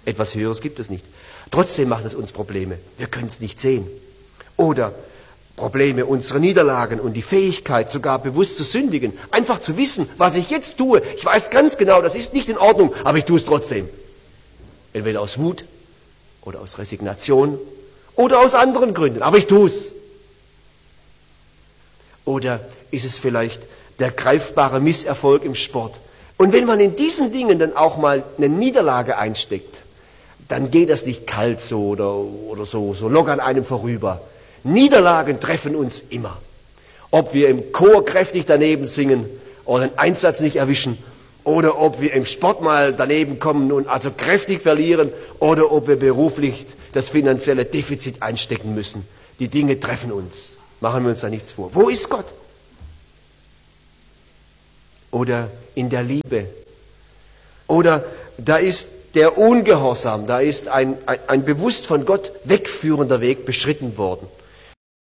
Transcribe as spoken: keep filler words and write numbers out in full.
Etwas Höheres gibt es nicht. Trotzdem macht es uns Probleme. Wir können es nicht sehen. Oder Probleme, unsere Niederlagen und die Fähigkeit, sogar bewusst zu sündigen. Einfach zu wissen, was ich jetzt tue. Ich weiß ganz genau, das ist nicht in Ordnung, aber ich tue es trotzdem. Entweder aus Wut oder aus Resignation oder aus anderen Gründen, aber ich tue es. Oder ist es vielleicht der greifbare Misserfolg im Sport? Und wenn man in diesen Dingen dann auch mal eine Niederlage einsteckt, dann geht das nicht kalt so oder, oder so, so locker an einem vorüber. Niederlagen treffen uns immer. Ob wir im Chor kräftig daneben singen oder einen Einsatz nicht erwischen oder ob wir im Sport mal daneben kommen und also kräftig verlieren oder ob wir beruflich das finanzielle Defizit einstecken müssen. Die Dinge treffen uns. Machen wir uns da nichts vor. Wo ist Gott? Oder in der Liebe. Oder da ist der Ungehorsam, da ist ein, ein, ein bewusst von Gott wegführender Weg beschritten worden.